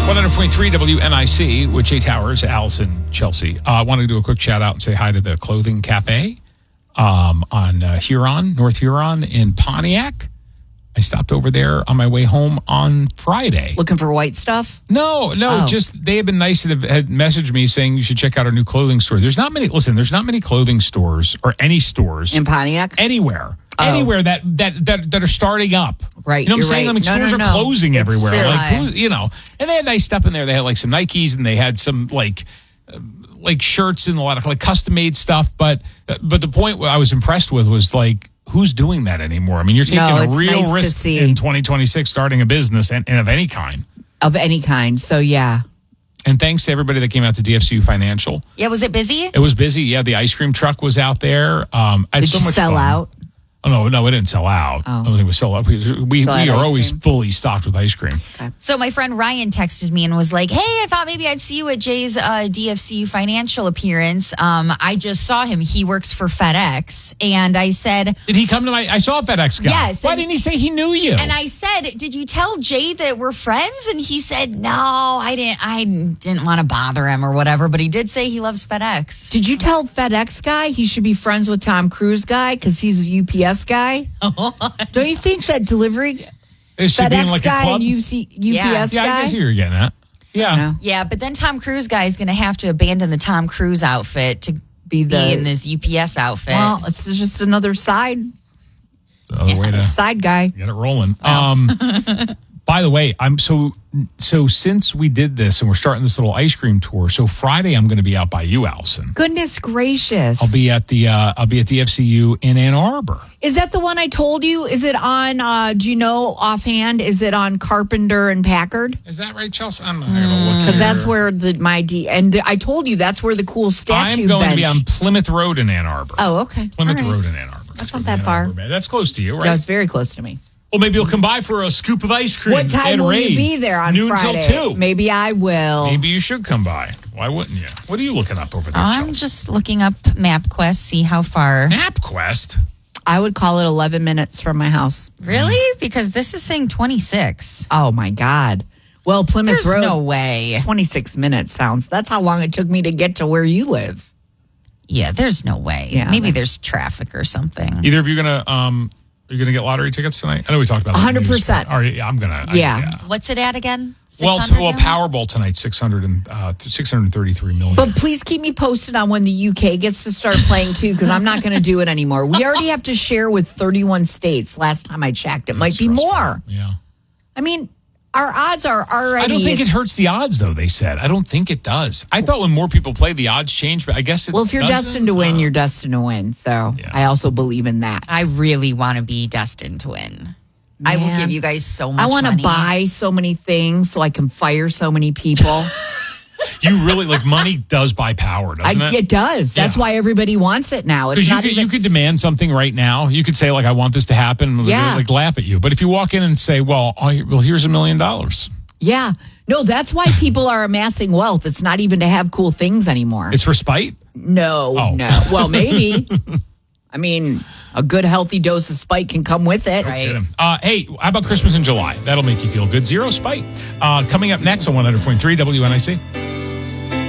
100.3 WNIC with Jay Towers, Allison, Chelsea. I wanted to do a quick shout out and say hi to the Clothing Cafe on Huron, North Huron in Pontiac. I stopped over there on my way home on Friday. Looking for white stuff? No, just they have been nice and had messaged me saying you should check out our new clothing store. There's not many clothing stores or any stores in Pontiac anywhere that are starting up. Right. You know what I'm saying? Right. I mean, stores are closing everywhere. And they had nice stuff in there. They had like some Nikes and they had some like shirts and a lot of like custom made stuff. But the point I was impressed with was like, who's doing that anymore? I mean, you're taking a real risk in 2026 starting a business and of any kind. Of any kind. So, yeah. And thanks to everybody that came out to DFCU Financial. Yeah, was it busy? It was busy. Yeah, the ice cream truck was out there. Did you sell out? Oh, no, it didn't sell out. I don't think it was sold out. We are always fully stocked with ice cream. Okay. So my friend Ryan texted me and was like, hey, I thought maybe I'd see you at Jay's DFC financial appearance. I just saw him. He works for FedEx. And I said... Did he come to I saw a FedEx guy. Yes. Why didn't he say he knew you? And I said, did you tell Jay that we're friends? And he said, no, I didn't want to bother him or whatever. But he did say he loves FedEx. Did you tell FedEx guy he should be friends with Tom Cruise guy because he's a UPS guy? Don't you think that delivery FedEx like guy and UPS guy? Yeah, I guess you're getting that. Yeah. Yeah, but then Tom Cruise guy is going to have to abandon the Tom Cruise outfit to be in this UPS outfit. Well, it's just another side. Another way to side guy. Get it rolling. By the way, I'm so since we did this and we're starting this little ice cream tour. So Friday I'm going to be out by you, Allison. Goodness gracious! I'll be at DFCU in Ann Arbor. Is that the one I told you? Is it on? Do you know offhand? Is it on Carpenter and Packard? Is that right, Chelsea? I'm not going to look because that's where I told you that's where the cool statue. I'm going bench. to be on Plymouth Road in Ann Arbor. Oh, okay. Plymouth Road in Ann Arbor. That's not that far. That's close to you, right? No, it's very close to me. Well, maybe you'll come by for a scoop of ice cream. What time will you be there on Noon Friday? Till 2. Maybe I will. Maybe you should come by. Why wouldn't you? What are you looking up over there, I'm just looking up MapQuest, see how far. MapQuest? I would call it 11 minutes from my house. Really? Because this is saying 26. Oh, my God. Well, Plymouth Road. There's no way. 26 minutes sounds. That's how long it took me to get to where you live. Yeah, there's no way. Yeah, maybe there's traffic or something. Either of you going to... Are you going to get lottery tickets tonight? I know we talked about that. 100%. All right, I'm going to. Yeah. What's it at again? Well, Powerball tonight, 633 million. But please keep me posted on when the UK gets to start playing, too, because I'm not going to do it anymore. We already have to share with 31 states. Last time I checked, it might be more. Yeah. I mean, our odds are already... I don't think it hurts the odds, though, they said. I don't think it does. I thought when more people play, the odds change, but I guess it Well, if you're doesn't. destined to win, you're destined to win. So I also believe in that. I really want to be destined to win. I will give you guys so much I want to money. buy so many things so I can fire so many people. You really, money does buy power, doesn't it? It does. That's why everybody wants it now. It's not you could demand something right now. You could say, I want this to happen. Yeah. Laugh at you. But if you walk in and say, well, here's $1 million. Yeah. No, that's why people are amassing wealth. It's not even to have cool things anymore. It's for spite? No. Well, maybe. I mean, a good healthy dose of spite can come with it. Right. Hey, how about Christmas in July? That'll make you feel good. Zero spite. Coming up next on 100.3 WNIC.